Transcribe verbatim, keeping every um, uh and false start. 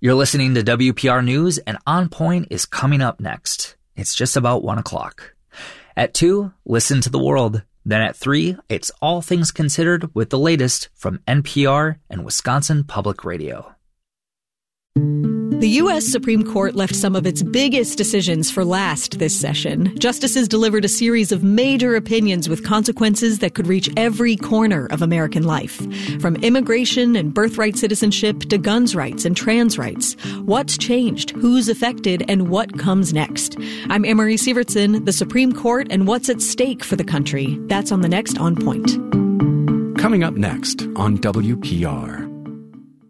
You're listening to W P R News, and On Point is coming up next. It's just about one o'clock. At two, listen to the world. Then at three, it's All Things Considered with the latest from N P R and Wisconsin Public Radio. The U S Supreme Court left some of its biggest decisions for last this session. Justices delivered a series of major opinions with consequences that could reach every corner of American life. From immigration and birthright citizenship to guns rights and trans rights. What's changed? Who's affected? And what comes next? I'm Emery Sievertson, the Supreme Court, and what's at stake for the country. That's on the next On Point. Coming up next on W P R.